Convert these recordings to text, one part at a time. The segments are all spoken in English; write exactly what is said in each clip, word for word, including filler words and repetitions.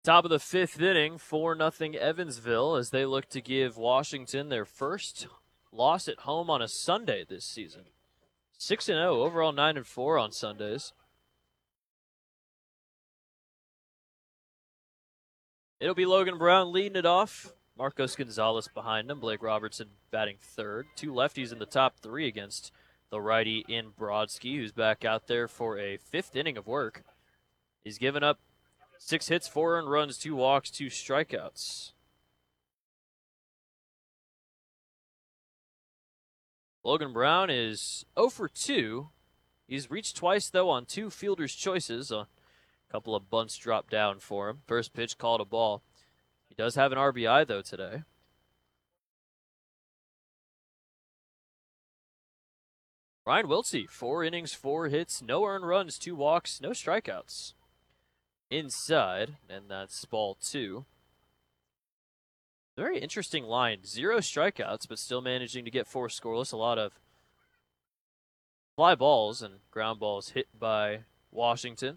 Top of the fifth inning, four nothing Evansville as they look to give Washington their first loss at home on a Sunday this season. six and oh, overall nine and four on Sundays. It'll be Logan Brown leading it off. Marcos Gonzalez behind him. Blake Robertson batting third. Two lefties in the top three against the righty in Brodsky, who's back out there for a fifth inning of work. He's given up six hits, four earned runs, two walks, two strikeouts. Logan Brown is oh for two. He's reached twice, though, on two fielder's choices. A couple of bunts dropped down for him. First pitch called a ball. He does have an R B I, though, today. Ryan Wiltsey, four innings, four hits, no earned runs, two walks, no strikeouts. Inside, and that's ball two. Very interesting line. Zero strikeouts, but still managing to get four scoreless. A lot of fly balls and ground balls hit by Washington.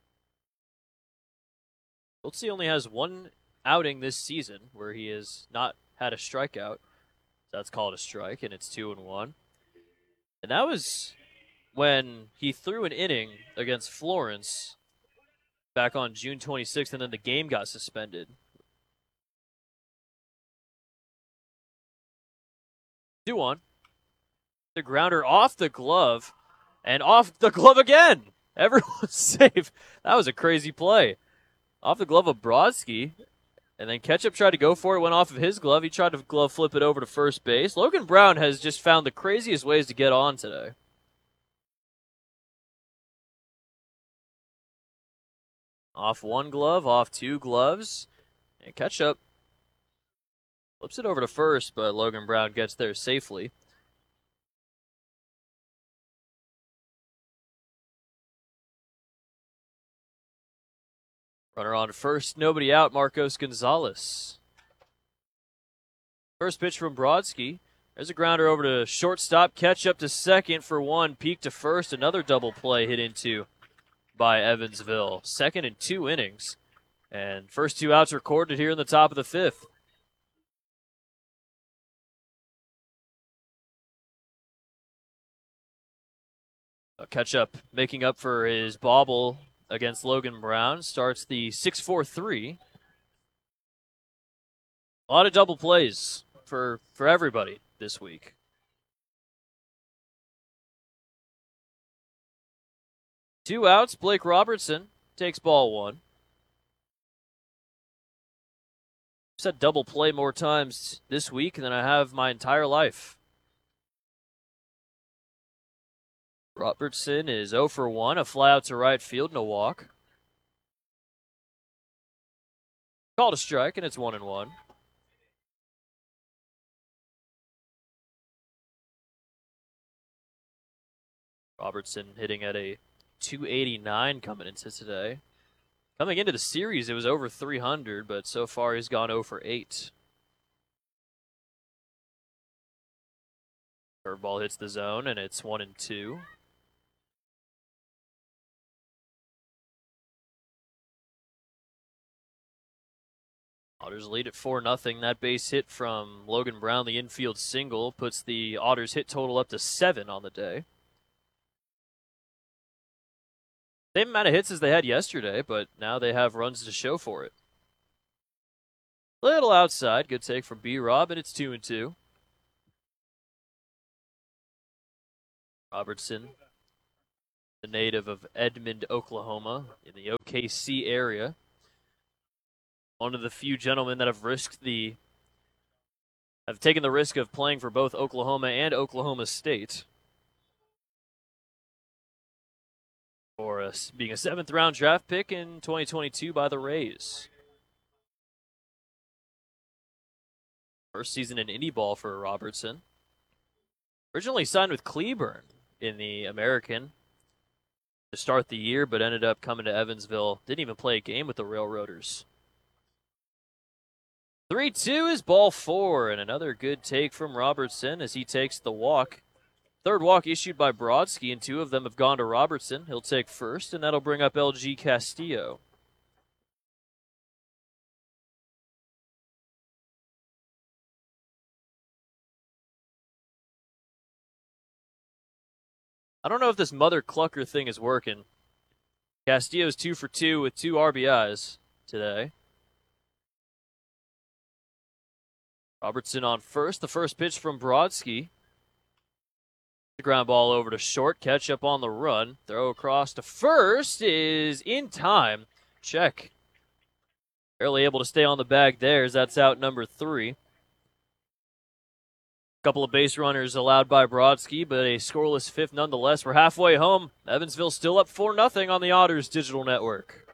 Wiltsey only has one outing this season where he has not had a strikeout. That's called a strike, and it's two and one. And that was when he threw an inning against Florence back on June twenty-sixth, and then the game got suspended. two one. The grounder off the glove, and off the glove again. Everyone's safe. That was a crazy play. Off the glove of Brodsky, and then Ketchup tried to go for it, went off of his glove. He tried to glove flip it over to first base. Logan Brown has just found the craziest ways to get on today. Off one glove, off two gloves, and Ketchup flips it over to first, but Logan Brown gets there safely. Runner on first, nobody out, Marcos Gonzalez. First pitch from Brodsky. There's a grounder over to shortstop, Ketchup to second for one, peak to first, another double play hit into by Evansville. Second in two innings, and first two outs recorded here in the top of the fifth. Ketchup making up for his bobble against Logan Brown. Starts the six four three. A lot of double plays for, for everybody this week. Two outs. Blake Robertson takes ball one. I've said double play more times this week than I have my entire life. Robertson is oh for one, a fly out to right field and a walk. Called a strike, and it's one and one. Robertson hitting at a two eighty-nine coming into today. Coming into the series, it was over three hundred, but so far he's gone oh for eight. Curveball hits the zone, and it's one and two. Otters lead at four nothing. That base hit from Logan Brown, the infield single, puts the Otters hit total up to seven on the day. Same amount of hits as they had yesterday, but now they have runs to show for it. Little outside. Good take from B-Rob, and it's two and two. Robertson, the native of Edmond, Oklahoma, in the O K C area. One of the few gentlemen that have risked the, have taken the risk of playing for both Oklahoma and Oklahoma State. For us being a seventh round draft pick in twenty twenty-two by the Rays. First season in indie ball for Robertson. Originally signed with Cleburne in the American to start the year, but ended up coming to Evansville. Didn't even play a game with the Railroaders. three two is ball four, and another good take from Robertson as he takes the walk. Third walk issued by Brodsky, and two of them have gone to Robertson. He'll take first, and that'll bring up L G Castillo. I don't know if this mother clucker thing is working. Castillo's two for two with two R B Is today. Robertson on first. The first pitch from Brodsky. The ground ball over to short. Catch up on the run. Throw across to first is in time. Check. Barely able to stay on the bag there as that's out number three. Couple of base runners allowed by Brodsky, but a scoreless fifth nonetheless. We're halfway home. Evansville still up four nothing on the Otters Digital Network.